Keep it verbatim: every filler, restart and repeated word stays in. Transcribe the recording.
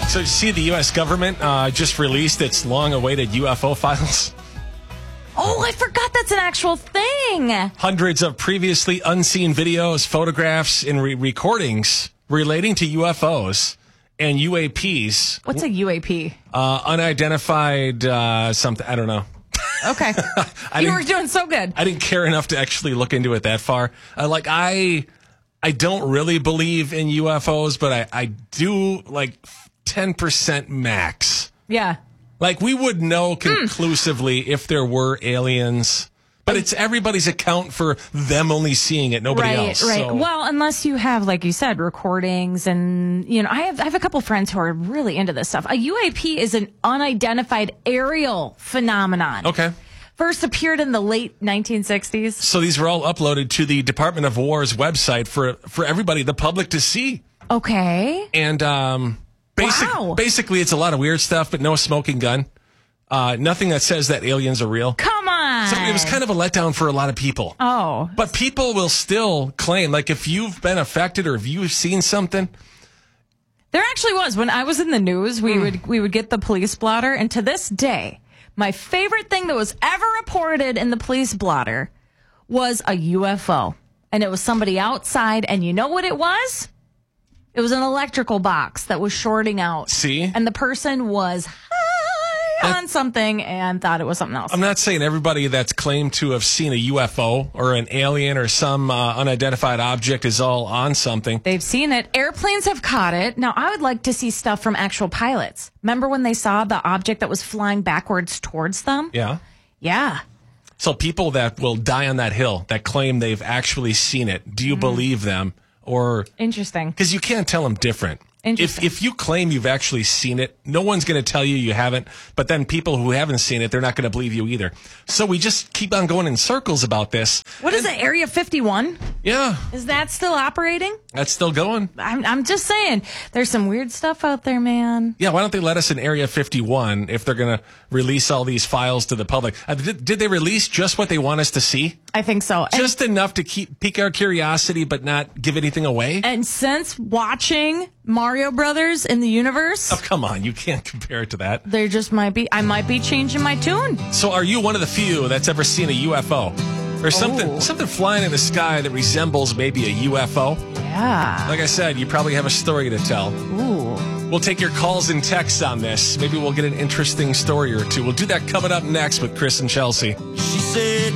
So, see, the U S government uh, just released its long-awaited U F O files. Oh, I forgot that's an actual thing. Hundreds of previously unseen videos, photographs, and re- recordings relating to U F Os and U A Ps. What's a U A P? Uh, unidentified uh, something. I don't know. Okay. You were doing so good. I didn't care enough to actually look into it that far. Uh, like, I I don't really believe in U F Os, but I, I do, like, ten percent max. Yeah. Like, we would know conclusively mm. if there were aliens, but it's everybody's account for them only seeing it, nobody right, else. Right, so. Well, unless you have, like you said, recordings and, you know, I have I have a couple friends who are really into this stuff. A U A P is an unidentified aerial phenomenon. Okay. First appeared in the late nineteen sixties. So these were all uploaded to the Department of War's website for for everybody, the public, to see. Okay. And, um... Basic, wow. Basically, it's a lot of weird stuff, but no smoking gun. Uh, nothing that says that aliens are real. Come on. So it was kind of a letdown for a lot of people. Oh. But people will still claim, like, if you've been affected or if you've seen something. There actually was. When I was in the news, we mm. would we would get the police blotter. And to this day, my favorite thing that was ever reported in the police blotter was a U F O. And it was somebody outside. And you know what it was? It was an electrical box that was shorting out. See? And the person was high on something and thought it was something else. I'm not saying everybody that's claimed to have seen a U F O or an alien or some uh, unidentified object is all on something. They've seen it. Airplanes have caught it. Now, I would like to see stuff from actual pilots. Remember when they saw the object that was flying backwards towards them? Yeah. Yeah. So people that will die on that hill that claim they've actually seen it, do you mm. believe them? Or interesting, because you can't tell them different. If if you claim you've actually seen it, no one's going to tell you you haven't. But then people who haven't seen it, they're not going to believe you either. So we just keep on going in circles about this. What is it, Area fifty-one? Yeah. Is that still operating? That's still going. I'm, I'm just saying, there's some weird stuff out there, man. Yeah, why don't they let us in Area fifty-one if they're going to release all these files to the public? Uh, did, did they release just what they want us to see? I think so. Just and, enough to keep pique our curiosity but not give anything away? And since watching Mario Brothers in the universe... Oh, come on. You can't compare it to that. There just might be... I might be changing my tune. So are you one of the few that's ever seen a U F O? Or something oh. something flying in the sky that resembles maybe a U F O? Yeah. Like I said, you probably have a story to tell. Ooh. We'll take your calls and texts on this. Maybe we'll get an interesting story or two. We'll do that coming up next with Chris and Chelsea. She said...